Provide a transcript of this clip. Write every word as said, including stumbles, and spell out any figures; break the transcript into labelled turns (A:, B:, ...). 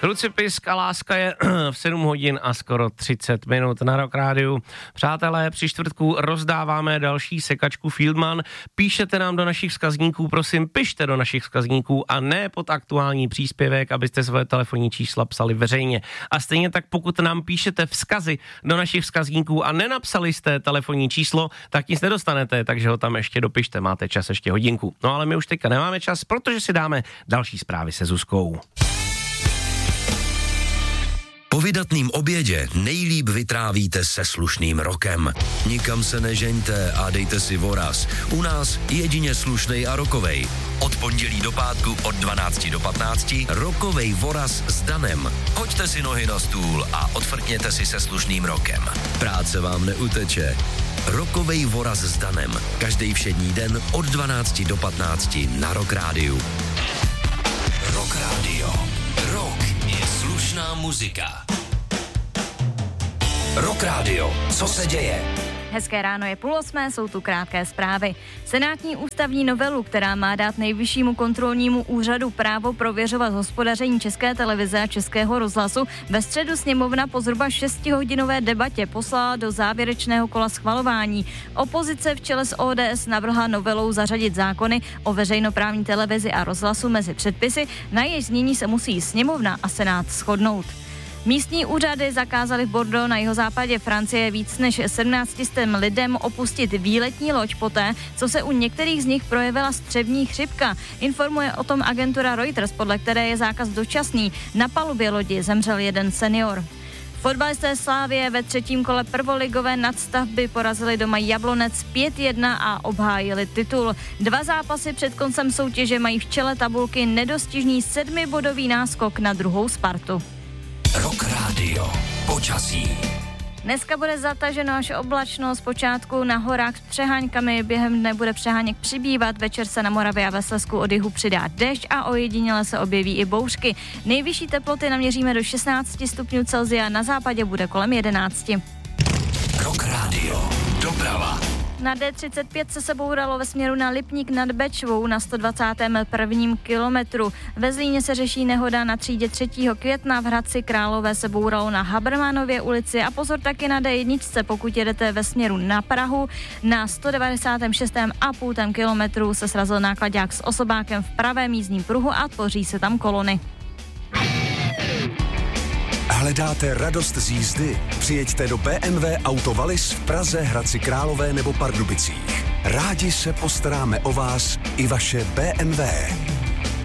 A: Luci Pisk a Láska je v sedm hodin a skoro třicet minut na Rock Rádiu. Přátelé, při čtvrtku rozdáváme další sekačku Fieldman. Píšete nám do našich vzkazníků, prosím, pište do našich vzkazníků a ne pod aktuální příspěvek, abyste své telefonní čísla psali veřejně. A stejně tak, pokud nám píšete vzkazy do našich vzkazníků a nenapsali jste telefonní číslo, tak nic nedostanete, takže ho tam ještě dopište, máte čas ještě hodinku. No ale my už teďka nemáme čas, protože si dáme další zprávy se Zuzkou.
B: Po vydatným obědě nejlíp vytrávíte se slušným rokem. Nikam se nežeňte a dejte si voraz. U nás jedině slušnej a rokovej. Od pondělí do pátku od dvanácti do patnácti rokovej voraz s Danem. Hoďte si nohy na stůl a odfrkněte si se slušným rokem. Práce vám neuteče. Rokovej voraz s Danem. Každý všední den od dvanácti do patnácti na Rock Rádiu. Rock Rádio. Rock je slušná muzika. Rock Rádio. Co se děje?
C: Hezké ráno, je půl osmé, jsou tu krátké zprávy. Senátní ústavní novelu, která má dát Nejvyššímu kontrolnímu úřadu právo prověřovat hospodaření České televize a Českého rozhlasu, ve středu sněmovna po zhruba šestihodinové debatě poslala do závěrečného kola schvalování. Opozice v čele s O D S navrhla novelou zařadit zákony o veřejnoprávní televizi a rozhlasu mezi předpisy, na její znění se musí sněmovna a senát shodnout. Místní úřady zakázaly v Bordeaux na jihozápadě Francie víc než sedmnáct set lidem opustit výletní loď poté, co se u některých z nich projevila střevní chřipka. Informuje o tom agentura Reuters, podle které je zákaz dočasný. Na palubě lodi zemřel jeden senior. Fotbalisté Slavie ve třetím kole prvoligové nadstavby porazili doma Jablonec pět jedna a obhájili titul. Dva zápasy před koncem soutěže mají v čele tabulky nedostižný sedmibodový náskok na druhou Spartu.
B: Rock Rádio. Počasí.
C: Dneska bude zataženo až oblačno, zpočátku na horách s přeháňkami, během dne bude přeháněk přibývat, večer se na Moravě a ve Slezsku od jihu přidá déšť a ojediněle se objeví i bouřky. Nejvyšší teploty naměříme do šestnáct stupňů Celsia, na západě bude kolem jedenáct.
B: Rock Rádio. Doprava.
C: Na D třicet pět se bouralo ve směru na Lipník nad Bečvou na sto dvacátém prvním kilometru. Ve Zlíně se řeší nehoda na třídě třetího května, v Hradci Králové se bouralo na Habermanově ulici a pozor taky na D jedna, pokud jedete ve směru na Prahu. Na sto devadesátém šestém a půl kilometru se srazil náklaďák s osobákem v pravém jízdním pruhu a tvoří se tam kolony.
D: Hledáte radost z jízdy? Přijeďte do B M W Auto Wallis v Praze, Hradci Králové nebo Pardubicích. Rádi se postaráme o vás i vaše B M W.